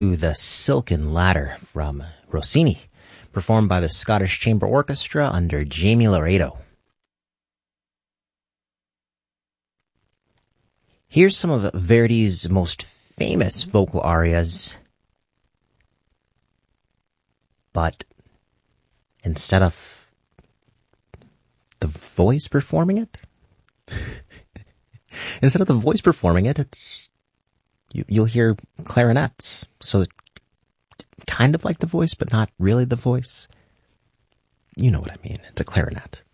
The Silken Ladder from Rossini, performed by the Scottish Chamber Orchestra under Jamie Laredo. Here's some of Verdi's most famous vocal arias, but instead of the voice performing it, you'll hear clarinets. So kind of like the voice, but not really the voice. You know what I mean. It's a clarinet.